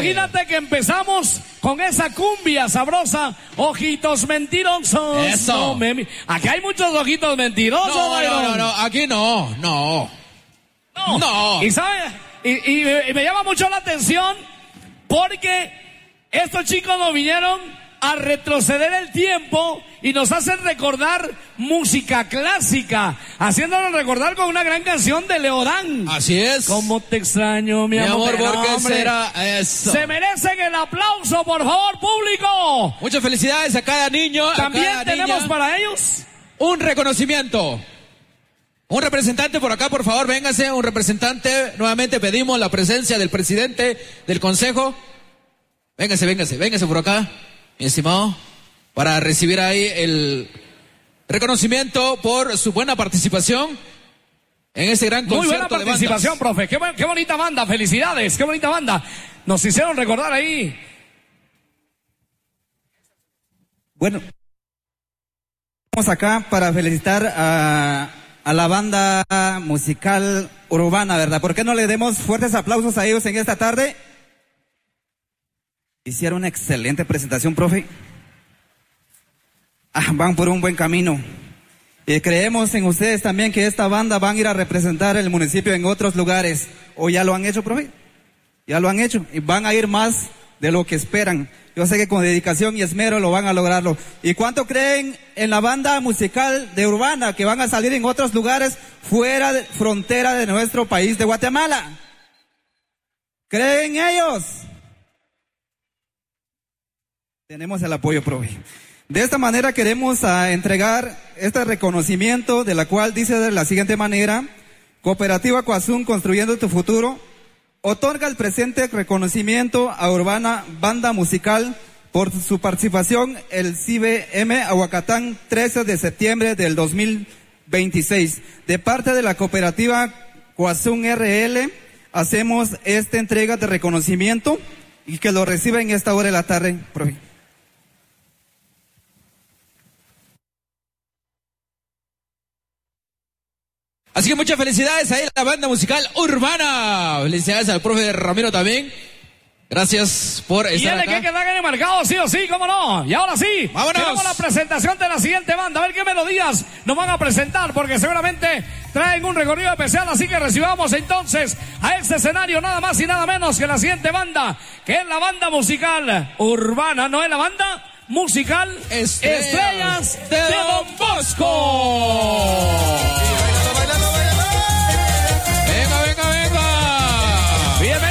imagínate que empezamos con esa cumbia sabrosa, Ojitos Mentirosos. Eso. No, aquí hay muchos ojitos mentirosos. No, aquí no. Y ¿sabes? Y me llama mucho la atención porque estos chicos nos vinieron a retroceder el tiempo y nos hacen recordar música clásica, haciéndonos recordar con una gran canción de Leodán. Así es. Cómo te extraño, mi amor. ¿Por qué será eso? Se merecen el aplauso, por favor, público. Muchas felicidades a cada niño. También tenemos para ellos un reconocimiento. Un representante por acá, por favor, véngase, un representante. Nuevamente pedimos la presencia del presidente del consejo. Véngase por acá, mi estimado, para recibir ahí el reconocimiento por su buena participación en este gran concierto. Muy buena participación, profe. Qué bonita banda, felicidades, qué bonita banda. Nos hicieron recordar ahí. Bueno, estamos acá para felicitar a la banda musical urbana, ¿verdad? ¿Por qué no le demos fuertes aplausos a ellos en esta tarde? Hicieron una excelente presentación, profe. Van por un buen camino. Y creemos en ustedes también que esta banda van a ir a representar el municipio en otros lugares. ¿O ya lo han hecho, profe? Ya lo han hecho. Y van a ir más de lo que esperan. Yo sé que con dedicación y esmero lo van a lograrlo. ¿Y cuánto creen en la banda musical de urbana que van a salir en otros lugares fuera de frontera de nuestro país de Guatemala? ¿Creen ellos? Tenemos el apoyo, profe. De esta manera queremos entregar este reconocimiento, de la cual dice de la siguiente manera: Cooperativa Coazún, construyendo tu futuro, otorga el presente reconocimiento a Urbana Banda Musical por su participación el CIBM Aguacatán 13 de septiembre del 2026. De parte de la Cooperativa Coazún RL, hacemos esta entrega de reconocimiento y que lo reciba en esta hora de la tarde, profe. Así que muchas felicidades ahí a la banda musical urbana. Felicidades al profe Ramiro también. Gracias por estar acá. Y que quedar en marcado, sí o sí, cómo no. Y ahora sí, vámonos. tenemos la presentación de la siguiente banda. A ver qué melodías nos van a presentar, porque seguramente traen un recorrido especial. Así que recibamos entonces a este escenario nada más y nada menos que la siguiente banda, que es la banda musical urbana, ¿no es la banda musical? Estrellas de Don Bosco.